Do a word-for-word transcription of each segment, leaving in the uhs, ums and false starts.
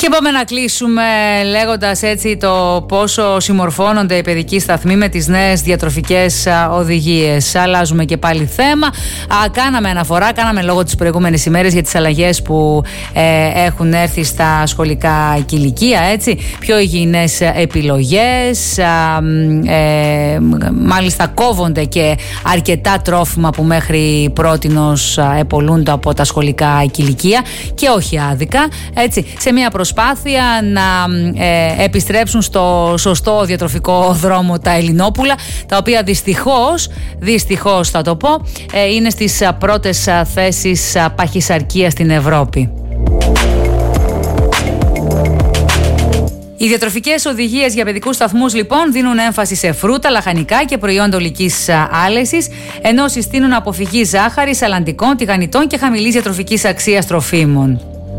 Και πάμε να κλείσουμε λέγοντας έτσι το πόσο συμμορφώνονται οι παιδικοί σταθμοί με τις νέες διατροφικές οδηγίες. Αλλάζουμε και πάλι θέμα. Α, κάναμε αναφορά, κάναμε λόγο τις προηγούμενες ημέρες για τις αλλαγές που ε, έχουν έρθει στα σχολικά κηλικεία, έτσι. Πιο υγιεινές επιλογές. Α, ε, μάλιστα κόβονται και αρκετά τρόφιμα που μέχρι πρότινος επολούνται από τα σχολικά κηλικεία και όχι άδικα, έτσι. Σε μια προσπάθεια να ε, επιστρέψουν στο σωστό διατροφικό δρόμο τα Ελληνόπουλα, τα οποία δυστυχώς, δυστυχώς θα το πω, ε, είναι στις πρώτες θέσεις παχυσαρκίας στην Ευρώπη. Οι διατροφικές οδηγίες για παιδικούς σταθμούς λοιπόν δίνουν έμφαση σε φρούτα, λαχανικά και προϊόντα ολικής άλεσης, ενώ συστήνουν αποφυγή ζάχαρης, αλαντικών, τηγανιτών και χαμηλής διατροφικής αξίας τροφίμων.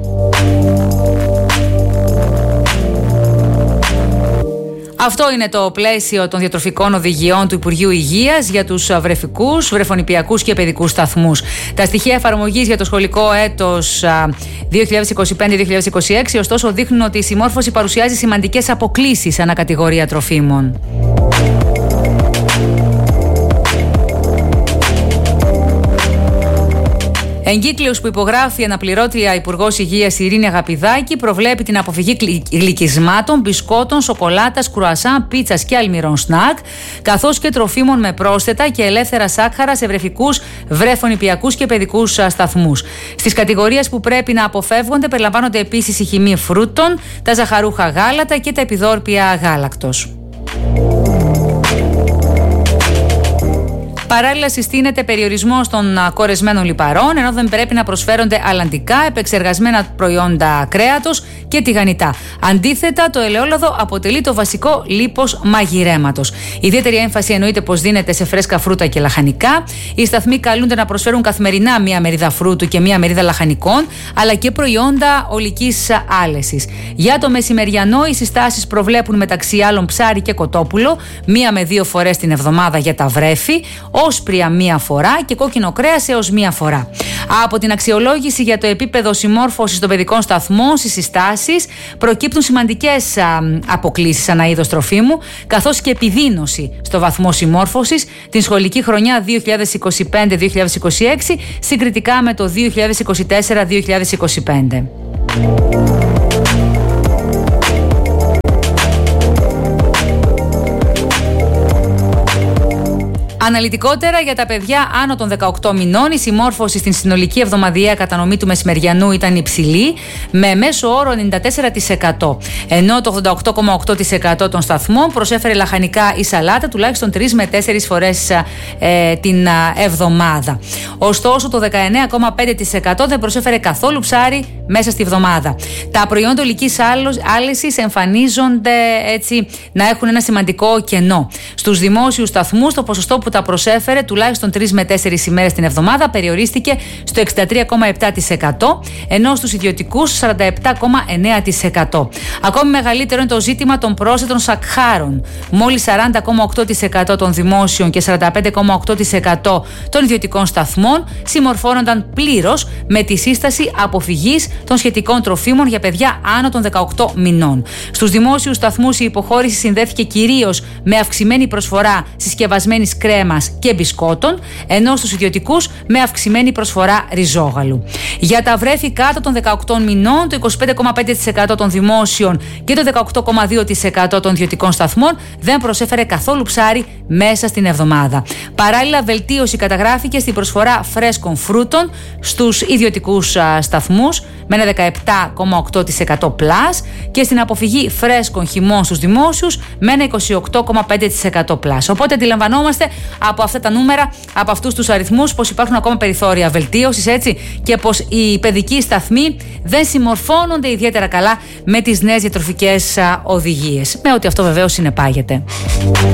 Αυτό είναι το πλαίσιο των διατροφικών οδηγιών του Υπουργείου Υγείας για τους βρεφικούς, βρεφονηπιακούς και παιδικούς σταθμούς. Τα στοιχεία εφαρμογής για το σχολικό έτος δύο χιλιάδες είκοσι πέντε δύο χιλιάδες είκοσι έξι ωστόσο δείχνουν ότι η συμμόρφωση παρουσιάζει σημαντικές αποκλίσεις ανά κατηγορία τροφίμων. Εγκύκλειος που υπογράφει η αναπληρώτρια Υπουργός Υγείας Ειρήνη Αγαπηδάκη προβλέπει την αποφυγή γλυκισμάτων, μπισκότων, σοκολάτας, κρουασάν, πίτσας και αλμυρών σνακ, καθώς και τροφίμων με πρόσθετα και ελεύθερα σάκχαρα σε βρεφικούς, βρεφονηπιακούς και παιδικούς σταθμούς. Στις κατηγορίες που πρέπει να αποφεύγονται περιλαμβάνονται επίσης η χυμή φρούτων, τα ζαχαρούχα γάλατα και τα επιδόρπια γάλακτος. Παράλληλα, συστήνεται περιορισμός των κορεσμένων λιπαρών, ενώ δεν πρέπει να προσφέρονται αλλαντικά, επεξεργασμένα προϊόντα κρέατος και τηγανιτά. Αντίθετα, το ελαιόλαδο αποτελεί το βασικό λίπος μαγειρέματος. Ιδιαίτερη έμφαση εννοείται πως δίνεται σε φρέσκα φρούτα και λαχανικά. Οι σταθμοί καλούνται να προσφέρουν καθημερινά μία μερίδα φρούτου και μία μερίδα λαχανικών, αλλά και προϊόντα ολικής άλεσης. Για το μεσημεριανό, οι συστάσεις προβλέπουν μεταξύ άλλων ψάρι και κοτόπουλο, μία με δύο φορές την εβδομάδα για τα βρέφη, όσπρια μία φορά και κόκκινο κρέας έως μία φορά. Από την αξιολόγηση για το επίπεδο συμμόρφωσης των παιδικών σταθμών στις συστάσεις προκύπτουν σημαντικές αποκλίσεις ανά είδος τροφίμου, καθώς και επιδείνωση στο βαθμό συμμόρφωσης την σχολική χρονιά δύο χιλιάδες είκοσι πέντε δύο χιλιάδες είκοσι έξι συγκριτικά με το δύο χιλιάδες είκοσι τέσσερα δύο χιλιάδες είκοσι πέντε. Αναλυτικότερα, για τα παιδιά άνω των δεκαοκτώ μηνών, η συμμόρφωση στην συνολική εβδομαδιαία κατανομή του μεσημεριανού ήταν υψηλή, με μέσο όρο ενενήντα τέσσερα τοις εκατό. Ενώ το ογδόντα οκτώ κόμμα οκτώ τοις εκατό των σταθμών προσέφερε λαχανικά ή σαλάτα τουλάχιστον τρεις με τέσσερις φορές ε, την εβδομάδα. Ωστόσο, το δεκαεννέα κόμμα πέντε τοις εκατό δεν προσέφερε καθόλου ψάρι μέσα στη εβδομάδα. Τα προϊόντα ολικής άλεσης εμφανίζονται έτσι να έχουν ένα σημαντικό κενό. Στους δημόσιους σταθμούς, το ποσοστό που τα προσέφερε τουλάχιστον τρεις με τέσσερις ημέρες την εβδομάδα περιορίστηκε στο εξήντα τρία κόμμα επτά τοις εκατό, ενώ στους ιδιωτικούς σαράντα επτά κόμμα εννέα τοις εκατό. Ακόμη μεγαλύτερο είναι το ζήτημα των πρόσθετων σακχάρων. Μόλις σαράντα κόμμα οκτώ τοις εκατό των δημόσιων και σαράντα πέντε κόμμα οκτώ τοις εκατό των ιδιωτικών σταθμών συμμορφώνονταν πλήρως με τη σύσταση αποφυγής των σχετικών τροφίμων για παιδιά άνω των δεκαοκτώ μηνών. Στους δημόσιους σταθμούς η υποχώρηση συνδέθηκε κυρίως με αυξημένη προσφορά συσκευασμένης κρέμας και μπισκότων, ενώ στους ιδιωτικούς με αυξημένη προσφορά ριζόγαλου. Για τα βρέφη κάτω των δεκαοκτώ μηνών, το είκοσι πέντε κόμμα πέντε τοις εκατό των δημόσιων και το δεκαοκτώ κόμμα δύο τοις εκατό των ιδιωτικών σταθμών δεν προσέφερε καθόλου ψάρι μέσα στην εβδομάδα. Παράλληλα, βελτίωση καταγράφηκε στην προσφορά φρέσκων φρούτων στους ιδιωτικούς σταθμούς με ένα δεκαεπτά κόμμα οκτώ τοις εκατό πλας και στην αποφυγή φρέσκων χυμών στους δημόσιους με ένα είκοσι οκτώ κόμμα πέντε τοις εκατό πλας. Οπότε αντιλαμβανόμαστε από αυτά τα νούμερα, από αυτούς τους αριθμούς, πως υπάρχουν ακόμα περιθώρια βελτίωσης, έτσι, και πως οι παιδικοί σταθμοί δεν συμμορφώνονται ιδιαίτερα καλά με τις νέες διατροφικές οδηγίες, με ό,τι αυτό βεβαίως συνεπάγεται.